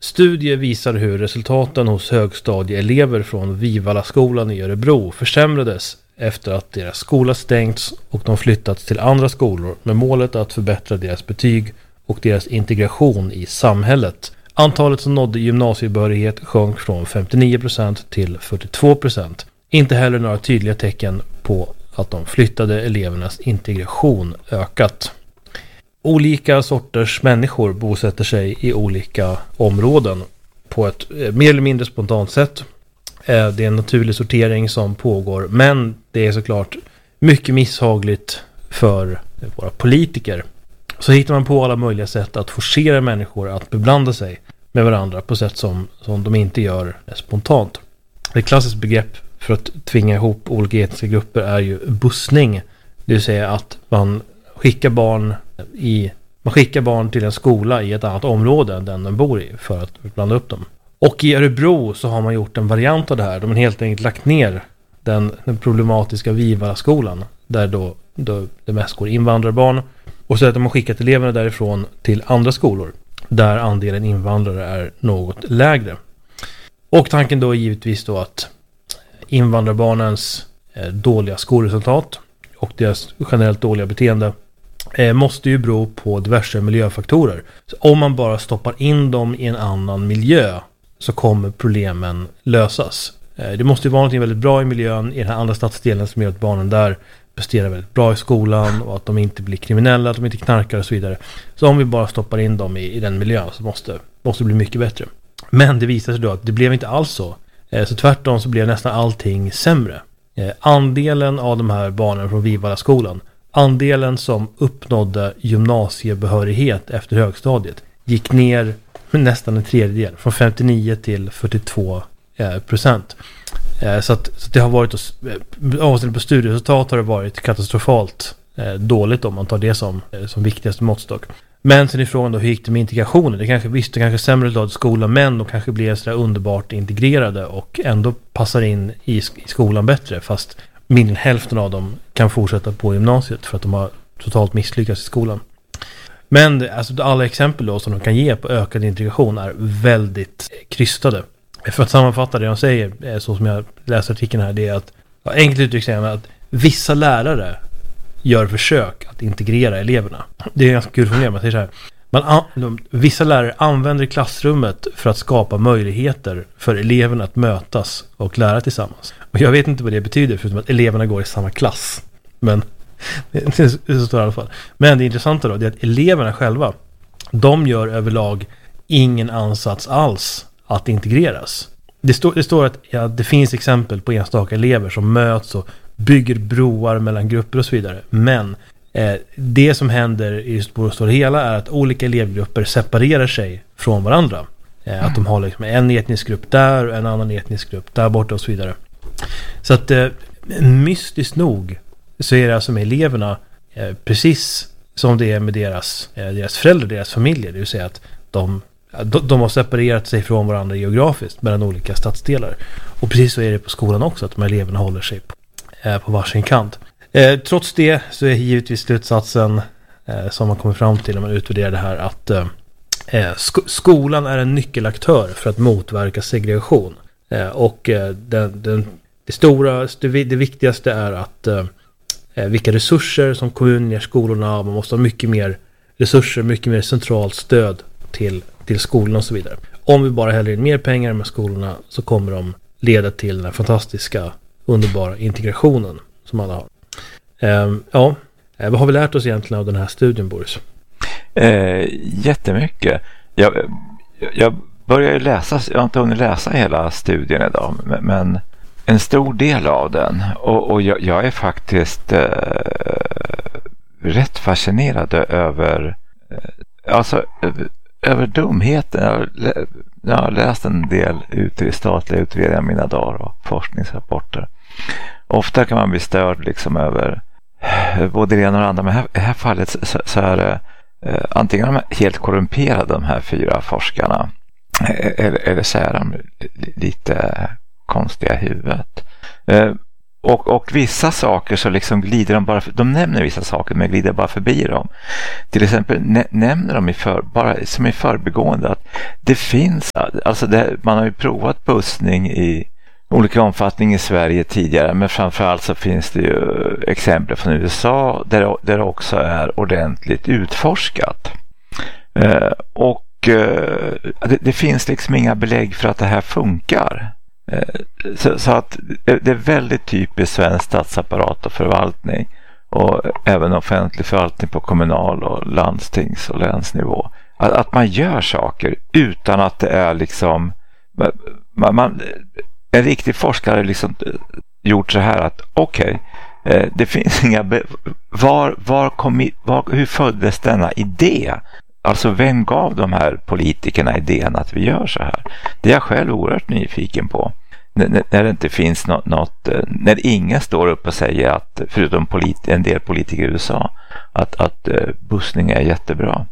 Studier visar hur resultaten hos högstadieelever från Vivallaskolan i Örebro försämrades efter att deras skola stängts och de flyttats till andra skolor med målet att förbättra deras betyg och deras integration i samhället. Antalet som nådde gymnasiebehörighet sjönk från 59% till 42%. Inte heller några tydliga tecken på att de flyttade elevernas integration ökat. Olika sorters människor bosätter sig i olika områden på ett mer eller mindre spontant sätt. Det är en naturlig sortering som pågår, men det är såklart mycket misshagligt för våra politiker. Så hittar man på alla möjliga sätt att forcera människor att beblanda sig med varandra på sätt som de inte gör spontant. Ett klassiskt begrepp för att tvinga ihop olika etniska grupper är ju bussning. Det vill säga att man skickar barn till en skola i ett annat område än den de bor i för att blanda upp dem. Och i Örebro så har man gjort en variant av det här. De har helt enkelt lagt ner den problematiska Vivallaskolan där då det mest går invandrarbarn. Och så att de har skickat eleverna därifrån till andra skolor där andelen invandrare är något lägre. Och tanken då är givetvis då att invandrarbarnens dåliga skolresultat och deras generellt dåliga beteende måste ju bero på diverse miljöfaktorer. Så om man bara stoppar in dem i en annan miljö så kommer problemen lösas. Det måste ju vara något väldigt bra i miljön i den här andra stadsdelen som gör att barnen där presterar väldigt bra i skolan och att de inte blir kriminella, att de inte knarkar och så vidare. Så om vi bara stoppar in dem i den miljön så måste det bli mycket bättre. Men det visar sig då att det blev inte alls så. Så tvärtom så blev nästan allting sämre. Andelen av de här barnen från Vivallaskolan, andelen som uppnådde gymnasiebehörighet efter högstadiet gick ner med nästan en tredjedel, från 59 till 42%. Så det har varit, avseende på studieresultat har det varit katastrofalt dåligt om man tar det som viktigaste måttstock. Men sen är frågan då, hur gick det med integrationen? Det kanske sämre resultat i skolan, men de kanske blir så där underbart integrerade och ändå passar in i skolan bättre, fast mindre än hälften av dem kan fortsätta på gymnasiet för att de har totalt misslyckats i skolan. Men alltså, alla exempel då som de kan ge på ökad integration är väldigt krystade. För att sammanfatta det de säger, så som jag läser artikeln här, det är att, enkelt uttryckt säger man att vissa lärare gör försök att integrera eleverna. Det är ganska kul för mig. Man säger så här. Vissa lärare använder klassrummet för att skapa möjligheter för eleverna att mötas och lära tillsammans. Och jag vet inte vad det betyder förutom att eleverna går i samma klass. Men det står i alla fall. Men det intressanta då är att eleverna själva, de gör överlag ingen ansats alls att integreras. Det står att det finns exempel på enstaka elever som möts och bygger broar mellan grupper och så vidare. Men det som händer i det stora hela är att olika elevgrupper separerar sig från varandra. Att de har liksom en etnisk grupp där och en annan etnisk grupp där borta och så vidare. Så att mystiskt nog så är det alltså med eleverna precis som det är med deras föräldrar, deras familjer. Det vill säga att de har separerat sig från varandra geografiskt mellan olika stadsdelar. Och precis så är det på skolan också, att de här eleverna håller sig på varsin kant. Trots det så är givetvis slutsatsen som man kommer fram till när man utvärderar det här att skolan är en nyckelaktör för att motverka segregation. Och det viktigaste är att vilka resurser som kommunen ger skolorna, man måste ha mycket mer resurser, mycket mer centralt stöd till skolorna och så vidare. Om vi bara häller in mer pengar med skolorna så kommer de leda till den här fantastiska, underbara integrationen som alla har. Vad har vi lärt oss egentligen av den här studien, Boris? Jättemycket. Jag börjar läsa, jag har inte hunnit läsa hela studien idag, men en stor del av den. Och jag är faktiskt rätt fascinerad över över dumheten. Jag har läst en del statliga utredningar mina dagar och forskningsrapporter. Ofta kan man bli störd liksom över både det ena och det andra, men i det här fallet så är det antingen de är helt korrumperade, de här 4 forskarna, eller så är de lite konstiga i huvudet. Och vissa saker så liksom glider de bara, de nämner vissa saker men glider bara förbi dem. Till exempel nämner de bara som i förbigående att det finns, alltså man har ju provat bussning i olika omfattning i Sverige tidigare, men framförallt så finns det ju exempel från USA där det också är ordentligt utforskat. Det finns liksom inga belägg för att det här funkar. Så att det är väldigt typiskt svensk statsapparat och förvaltning och även offentlig förvaltning på kommunal och landstings- och länsnivå. Att man gör saker utan att det är liksom... En riktig forskare liksom gjort så här att det finns inga... Hur föddes denna idé? Alltså vem gav de här politikerna idén att vi gör så här? Det är jag själv oerhört nyfiken på. När det inte finns något, när ingen står upp och säger att, förutom en del politiker i USA, att bussning är jättebra.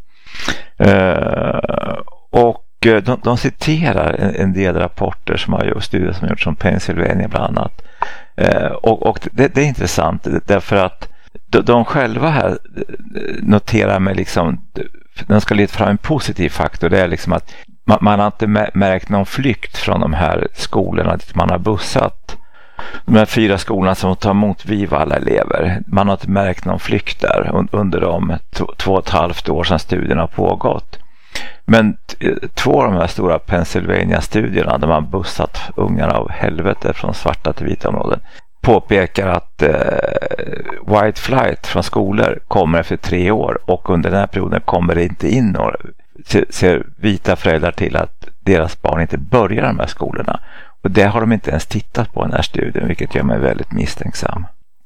Och de citerar en del rapporter som har gjort, studier som har gjorts som Pennsylvania bland annat. Och det är intressant därför att de själva här noterar med liksom, de ska leta fram en positiv faktor. Det är liksom att man har inte märkt någon flykt från de här skolorna dit man har bussat. De här 4 skolorna som tar emot Vivalla elever. Man har inte märkt någon flykt där under de 2,5 år sedan studierna har pågått. Men 2 av de här stora Pennsylvania-studierna där man bussat ungarna av helvete från svarta till vita områden påpekar att white flight från skolor kommer efter 3 år och under den här perioden kommer det inte in några, ser vita föräldrar till att deras barn inte börjar de här skolorna. Och det har de inte ens tittat på den här studien, vilket gör mig väldigt misstänksam.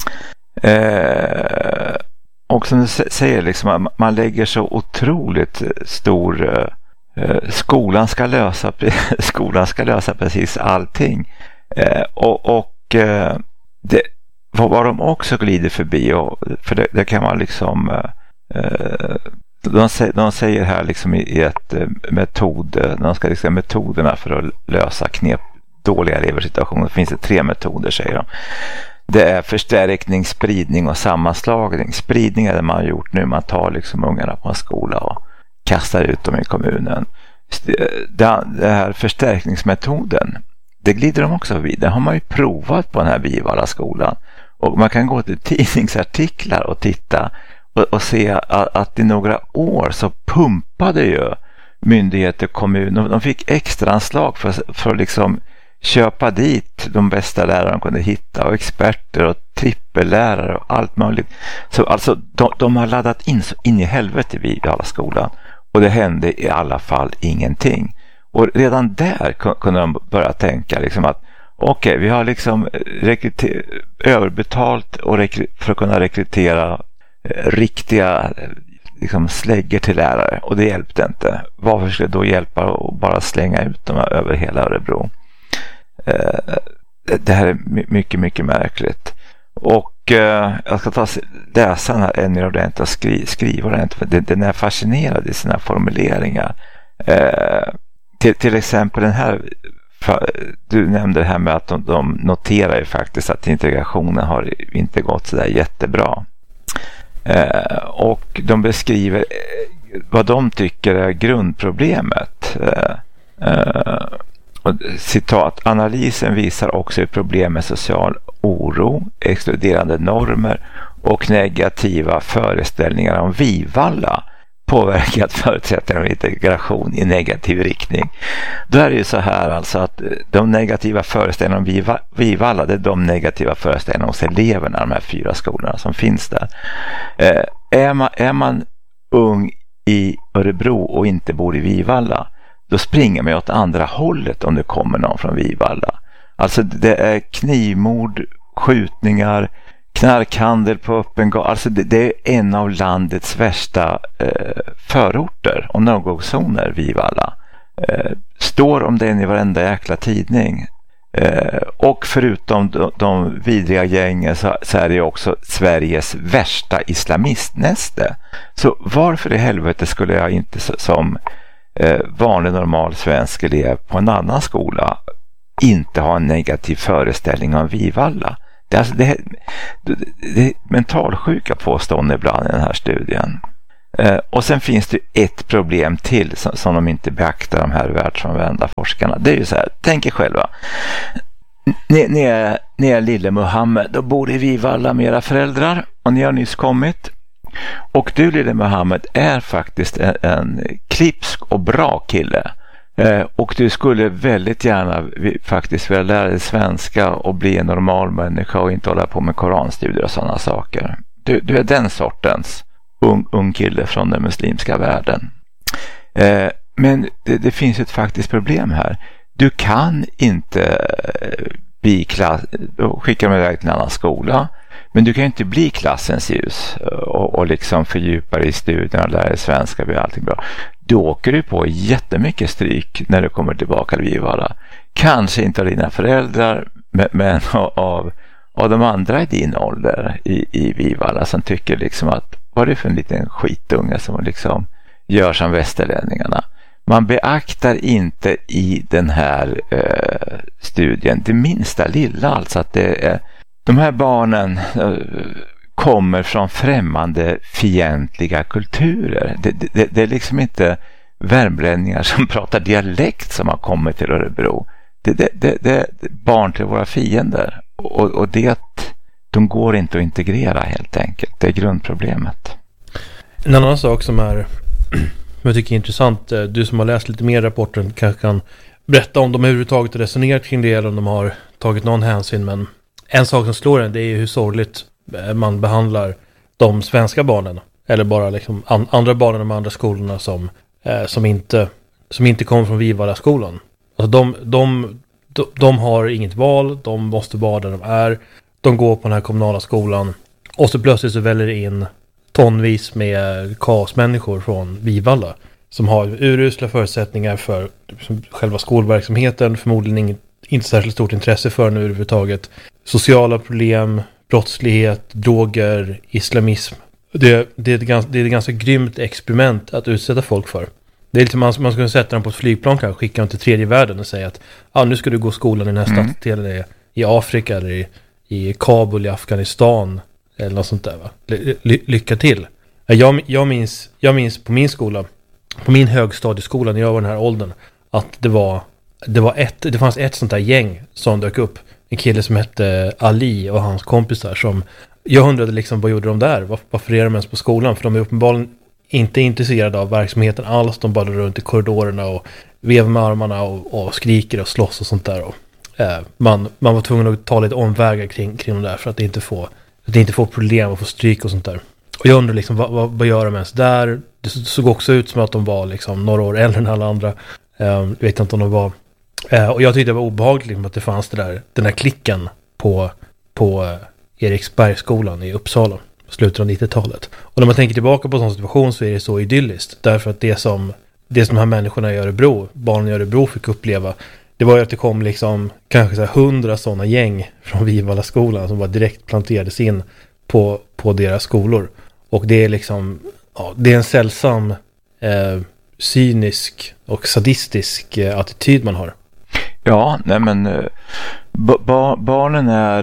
Och som du säger, liksom, man lägger så otroligt stor... skolan ska lösa precis allting. Vad de också glider förbi, för det kan man liksom... De säger här liksom i ett metod, de ska liksom metoderna för att lösa dåliga eleversituationer. Det finns 3 metoder, säger de. Det är förstärkning, spridning och sammanslagning. Spridning är det man har gjort nu. Man tar liksom ungarna på en skola och kastar ut dem i kommunen. Det här förstärkningsmetoden, det glider de också vid. Det har man ju provat på den här Vivalla skolan. Och man kan gå till tidningsartiklar och titta och se att i några år så pumpade ju myndigheter, kommuner, de fick extra anslag för att liksom köpa dit de bästa lärare de kunde hitta och experter och trippellärare och allt möjligt. Så alltså de har laddat in i helvete vid alla skolan och det hände i alla fall ingenting. Och redan där kunde de börja tänka liksom att vi har liksom överbetalt och för att kunna rekrytera riktiga liksom slägger till lärare och det hjälpte inte. Varför skulle det då hjälpa att bara slänga ut dem över hela Örebro? Det här är mycket, mycket märkligt. Och jag ska läsa den här ännu ordentligt och skriva ordentligt. Den är fascinerad i sina formuleringar. Till exempel den här, du nämnde det här med att de noterar ju faktiskt att integrationen har inte gått så där jättebra. Och de beskriver vad de tycker är grundproblemet. Citat: analysen visar också hur problem med social oro, exkluderande normer och negativa föreställningar om Vivalla påverkat förutsättningar om integration i negativ riktning. Då är det ju så här alltså att de negativa föreställningarna om Vivalla, det är de negativa föreställningarna hos eleverna, de här 4 skolorna som finns där. Är man ung i Örebro och inte bor i Vivalla, då springer man åt andra hållet om det kommer någon från Vivalla. Alltså det är knivmord, skjutningar, knarkhandel på öppen gata. Alltså det är en av landets värsta förorter och no-go-zoner, Vivalla. Står om den i varenda jäkla tidning. Och förutom de vidriga gängen så är det också Sveriges värsta islamistnäste. Så varför i helvete skulle jag inte som vanlig normal svensk elev på en annan skola inte ha en negativ föreställning om Vivalla? det är mentalsjuka påståenden ibland i den här studien. Och sen finns det ett problem till som de inte beaktar, de här världsomvända forskarna. Det är ju så här, tänk er själva. Ni är lille Muhammed, då bor i Vivalla med era föräldrar och ni har nyss kommit. Och du, lille Muhammed, är faktiskt en klipsk och bra kille. Och du skulle väldigt gärna faktiskt vilja lära dig svenska och bli en normal människa och inte hålla på med koranstudier och sådana saker. Du är den sortens ung kille från den muslimska världen. Men det finns ett faktiskt problem här. Du kan inte skicka mig iväg till en annan skola, men du kan inte bli klassens ljus och liksom fördjupa dig i studierna och lära dig svenska, blir allting bra. Du åker du på jättemycket stryk när du kommer tillbaka till Vivalla. Kanske inte av dina föräldrar, men av de andra i din ålder i Vivalla som tycker liksom att vad är det för en liten skitunge som liksom gör som västerlänningarna. Man beaktar inte i den här studien det minsta lilla, alltså att de här barnen kommer från främmande fientliga kulturer. Det är liksom inte värmlänningar som pratar dialekt som har kommit till Örebro. Det är barn till våra fiender. Och de går inte att integrera helt enkelt. Det är grundproblemet. En annan sak som jag tycker är intressant, du som har läst lite mer rapporten kanske kan berätta om de överhuvudtaget har resonerat kring det eller om de har tagit någon hänsyn, men en sak som slår en, det är hur sorgligt man behandlar de svenska barnen eller bara liksom andra barnen i de andra skolorna som inte kommer från Vivalla skolan. Alltså de har inget val, de måste vara där de är, de går på den här kommunala skolan och så plötsligt så väljer det in tonvis med kaosmänniskor från Vivalla som har urusla förutsättningar för själva skolverksamheten, förmodligen inte särskilt stort intresse för den överhuvudtaget. Sociala problem, brottslighet, droger, islamism. Det är ett ganska grymt experiment att utsätta folk för. Det är liksom man skulle sätta dem på ett flygplan, kanske skicka dem till tredje världen och säga att nu ska du gå skolan i den här stadsdelen i Afrika eller i Kabul i Afghanistan eller något sånt där, va? Lycka till. Jag minns på min skola, på min högstadieskola när jag var den här åldern, att det fanns ett sånt där gäng som dök upp. En kille som hette Ali och hans kompisar som jag undrade liksom, vad gjorde de där? Varför är de ens på skolan? För de är uppenbarligen inte intresserade av verksamheten alls. De bara runt i korridorerna och vevar med armarna och skriker och slåss och sånt där. Och, man var tvungen att ta lite omvägar kring de där för att inte få problem och få stryk och sånt där. Och jag undrar liksom, vad gör de ens där? Det såg också ut som att de var liksom några år äldre än alla andra. Jag vet inte om de var. Och jag tyckte det var obehagligt liksom, att det fanns den här klicken på Eriksbergsskolan i Uppsala på slutet av 90-talet. Och när man tänker tillbaka på en sån situation så är det så idylliskt. Därför att det som de här människorna i Örebro, barnen i Örebro fick uppleva, det var ju att det kom liksom kanske 100 sådana gäng från Vivalla skolan som var direkt planterades in på deras skolor. Och det är liksom, det är en sällsam cynisk och sadistisk attityd man har. Ja, nej men barnen är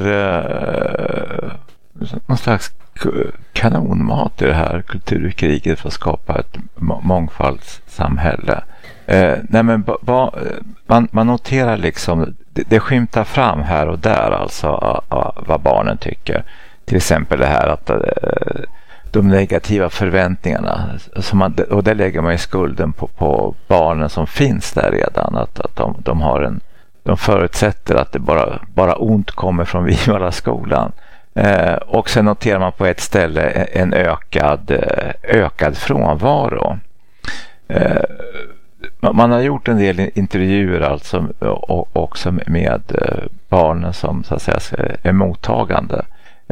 någon slags kanonmat i det här kulturkriget för att skapa ett mångfaldssamhälle. Nej men man noterar liksom, det skymtar fram här och där alltså vad barnen tycker. Till exempel det här att de negativa förväntningarna och där lägger man ju skulden på barnen som finns där redan, att de förutsätter att det bara ont kommer från Vivalla skolan. Och sen noterar man på ett ställe en ökad frånvaro. Man har gjort en del intervjuer alltså också med barnen som så att säga är mottagande.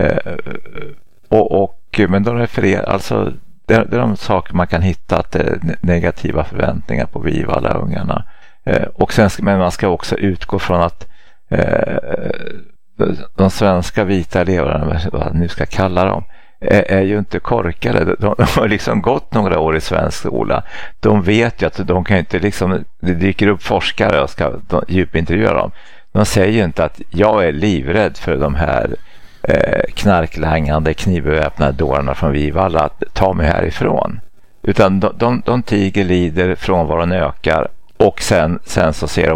Men de refererar alltså, det är de saker man kan hitta, att det är negativa förväntningar på Vivalla ungarna. Och sen, men man ska också utgå från att de svenska vita eleverna, vad nu ska kalla dem, är ju inte korkade. De har liksom gått några år i svensk skola. De vet ju att de kan inte liksom, det dyker upp forskare och ska djupintervjua dem. De säger ju inte att jag är livrädd för de här knarklangande, knivbeväpnade dårarna från Vivalla att ta mig härifrån. Utan de tiger, lider, frånvaron ökar och sen så ser de